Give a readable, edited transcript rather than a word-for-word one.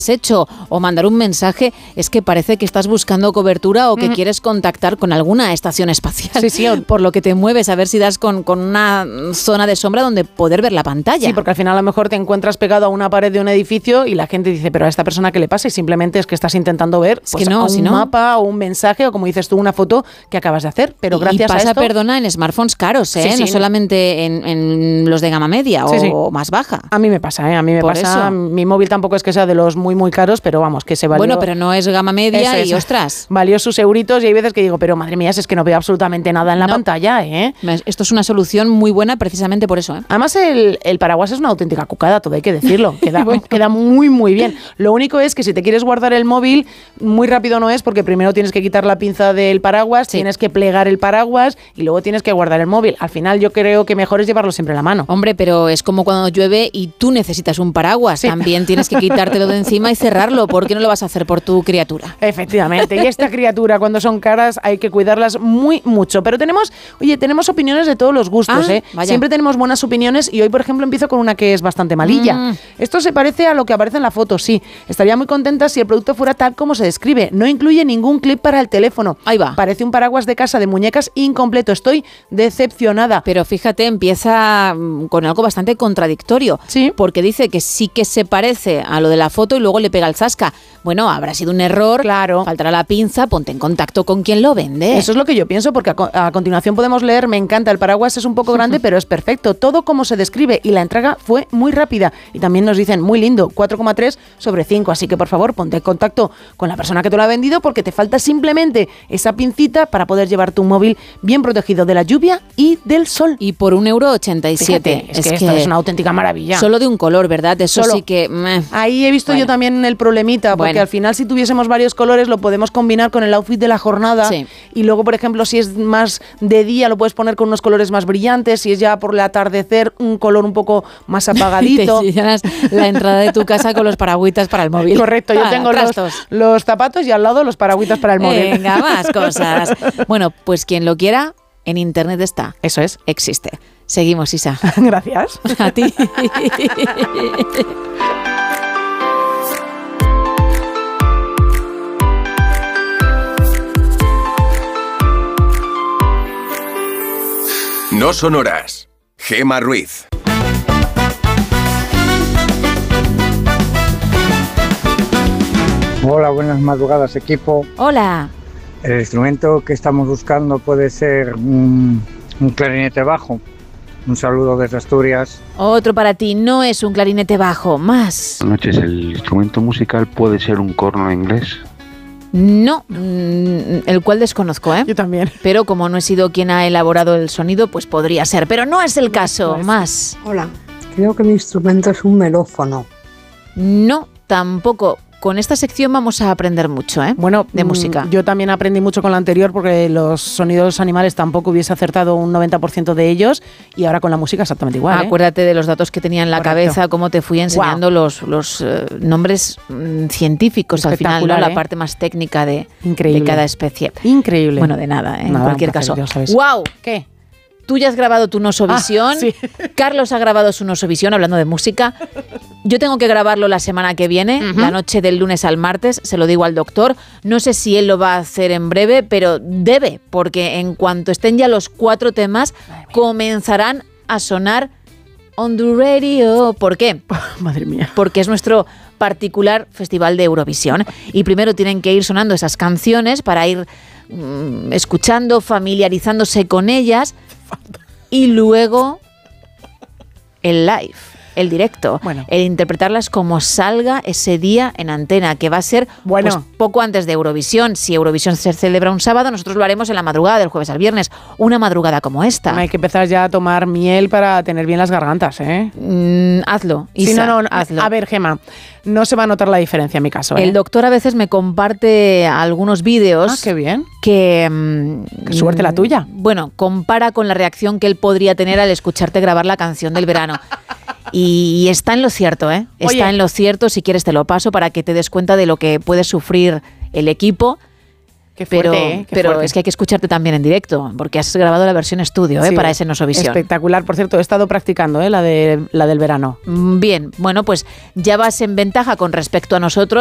hecho o mandar un mensaje, es que parece que estás buscando cobertura o que quieres contactar con alguna estación espacial. Sí, por lo que te mueves a ver si das con una zona de sombra donde poder ver la pantalla. Sí, porque al final a lo mejor te encuentras pegado a una pared de un edificio y la gente dice, pero a esta persona ¿qué le pasa? Y simplemente es que estás intentando ver un mapa o un mensaje o, como dices tú, una foto que acabas de hacer. Pero gracias a esto... perdona, en smartphones caros, no solamente en los de gama media o más baja. A mí me pasa, a mí me pasa. Eso. Mi móvil tampoco es que sea de los muy caros, pero vamos, que se valió. Bueno, pero no es gama media y ostras. Valió sus euritos y hay veces que digo, pero madre mía, es que no veo absolutamente nada en la pantalla, ¿eh? Esto es una solución muy buena precisamente por eso, ¿eh? Además, el paraguas es una auténtica cucada, todo hay que decirlo. Queda muy, muy bien. Lo único es que si te quieres guardar el móvil, muy rápido no es, porque primero tienes que quitar la pinza del paraguas, tienes que plegar el paraguas y luego tienes que guardar el móvil. Al final yo creo que mejor es llevarlo siempre en la mano. Hombre, pero es como cuando llueve y tú necesitas un paraguas. También tienes que quitártelo de encima y cerrarlo. ¿Por qué no lo vas a hacer por tu criatura? Efectivamente. Y esta criatura, cuando son caras, hay que cuidarlas muy mucho. Pero tenemos opiniones de todos los gustos, ¿eh? Vaya. Siempre tenemos buenas opiniones y hoy, por ejemplo, empiezo con una que es bastante malilla. Esto se parece a lo que aparece en la foto, sí. Estaría muy contenta si el producto fuera tal como se describe. No incluye ningún clip para el teléfono. Ahí va. Parece un paraguas de casa de muñecas incompleto. Estoy decepcionada. Pero fíjate, empieza con algo bastante contradictorio. Sí. Porque dice que sí que se parece a lo de la foto y luego le pega el zasca. Bueno, habrá sido un error. Claro. Faltará la pinza, ponte en contacto con quien lo vende. Eso es lo que yo pienso, porque a continuación podemos leer, me encanta, el paraguas es un poco grande, pero es perfecto. Todo como se describe y la entrega fue muy rápida. Y también nos dicen, muy lindo, 4,3 sobre 5. Así que, por favor, ponte en contacto con la persona que te lo ha vendido, porque te falta simplemente esa pincita para poder llevar tu móvil bien protegido de la lluvia y del sol. Y por 1,87 €. Fíjate, es que esto es una auténtica maravilla. Solo de un color, ¿verdad? Eso Solo. sí que... Ahí he visto yo también el problemita, porque al final si tuviésemos varios colores lo podemos combinar con el outfit de la jornada. Sí. Y luego, por ejemplo, si es más de día lo puedes poner con unos colores más brillantes, si es ya por el atardecer un color un poco más apagadito. Te llenas la entrada de tu casa con los paragüitas para el móvil. Correcto, yo tengo los zapatos y al lado los paragüitas para el móvil. Venga, más cosas. Bueno, pues quien lo quiera, en internet está. Eso es. Existe. Seguimos, Isa. Gracias. A ti. No sonoras. Gemma Ruiz. Hola, buenas madrugadas, equipo. Hola. El instrumento que estamos buscando puede ser un clarinete bajo. Un saludo desde Asturias. Otro para ti, no es un clarinete bajo, más. Buenas noches, ¿el instrumento musical puede ser un corno inglés? No, el cual desconozco, ¿eh? Yo también. Pero como no he sido quien ha elaborado el sonido, pues podría ser. Pero no es el caso, más. Hola, creo que mi instrumento es un melófono. No, tampoco. Con esta sección vamos a aprender mucho, ¿eh? Bueno, de música. Yo también aprendí mucho con la anterior porque los sonidos animales tampoco hubiese acertado un 90% de ellos y ahora con la música exactamente igual. Acuérdate de los datos que tenía en la cabeza, cómo te fui enseñando los nombres científicos al final, ¿no? La parte más técnica de cada especie. Increíble. Bueno, de nada, en cualquier caso. ¿Sabes? ¡Wow! ¿Qué? Tú ya has grabado tu Nosovisión. Sí. Carlos ha grabado su Nosovisión, hablando de música. Yo tengo que grabarlo la semana que viene, la noche del lunes al martes, se lo digo al doctor. No sé si él lo va a hacer en breve, pero debe, porque en cuanto estén ya los 4 temas, comenzarán a sonar on the radio. ¿Por qué? Madre mía. Porque es nuestro particular festival de Eurovisión. Y primero tienen que ir sonando esas canciones para ir escuchando, familiarizándose con ellas. Y luego el live, el directo, el interpretarlas como salga ese día en antena, que va a ser pues, poco antes de Eurovisión. Si Eurovisión se celebra un sábado, nosotros lo haremos en la madrugada del jueves al viernes, una madrugada como esta. Hay que empezar ya a tomar miel para tener bien las gargantas, ¿eh? Hazlo, Isa, sí, no, hazlo. A ver, Gemma, no se va a notar la diferencia en mi caso, ¿eh? El doctor a veces me comparte algunos vídeos. Ah, qué bien. Que qué suerte la tuya. Bueno, compara con la reacción que él podría tener al escucharte grabar la canción del verano. Y está en lo cierto, ¿eh? Está en lo cierto. Si quieres te lo paso para que te des cuenta de lo que puede sufrir el equipo. Qué fuerte, pero fuerte. es que hay que escucharte también en directo, porque has grabado la versión estudio Sí, para ese Nosovisión. Espectacular, por cierto, he estado practicando la del verano. Bien, bueno, pues ya vas en ventaja con respecto a nosotros.